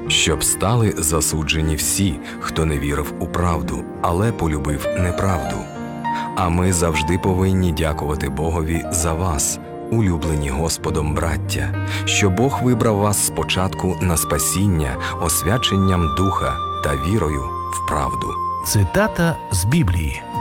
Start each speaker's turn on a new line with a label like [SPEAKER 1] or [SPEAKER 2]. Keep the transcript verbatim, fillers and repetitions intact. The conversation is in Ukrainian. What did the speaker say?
[SPEAKER 1] щоб стали засуджені всі, хто не вірив у правду, але полюбив неправду. А ми завжди повинні дякувати Богові за вас, улюблені Господом браття, що Бог вибрав вас спочатку на спасіння, освяченням духа та вірою в правду.
[SPEAKER 2] Цитата з Біблії.